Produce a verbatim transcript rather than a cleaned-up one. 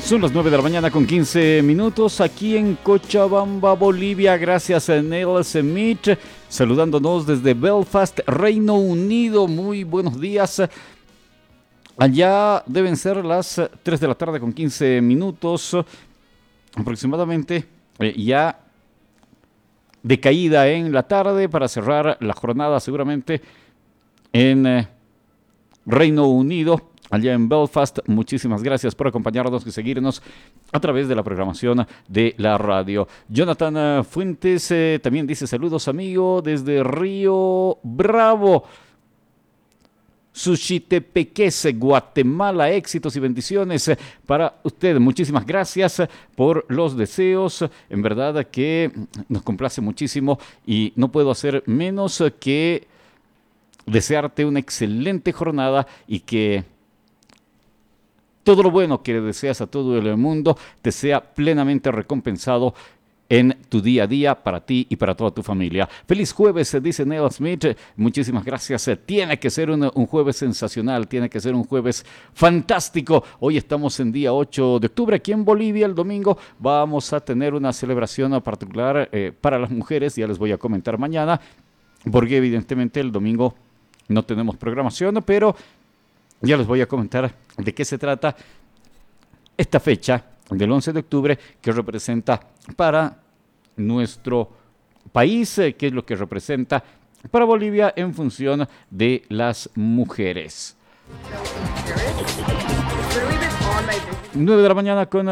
Son las nueve de la mañana con quince minutos aquí en Cochabamba, Bolivia. Gracias a Neil Smith, saludándonos desde Belfast, Reino Unido. Muy buenos días. Allá deben ser las tres de la tarde con quince minutos aproximadamente. Eh, ya de caída en la tarde para cerrar la jornada seguramente en eh, Reino Unido. Allá en Belfast, muchísimas gracias por acompañarnos y seguirnos a través de la programación de la radio. Jonathan Fuentes eh, también dice saludos amigo desde Río Bravo, Suchitepeques, Guatemala. Éxitos y bendiciones para usted. Muchísimas gracias por los deseos. En verdad que nos complace muchísimo y no puedo hacer menos que desearte una excelente jornada y que todo lo bueno que le deseas a todo el mundo te sea plenamente recompensado en tu día a día para ti y para toda tu familia. Feliz jueves, dice Neil Smith. Muchísimas gracias. Tiene que ser un, un jueves sensacional, tiene que ser un jueves fantástico. Hoy estamos en día ocho de octubre. Aquí en Bolivia el domingo vamos a tener una celebración particular eh, para las mujeres. Ya les voy a comentar mañana, porque evidentemente el domingo no tenemos programación, pero ya les voy a comentar de qué se trata esta fecha del once de octubre que representa para nuestro país, eh, qué es lo que representa para Bolivia en función de las mujeres. nueve de la mañana con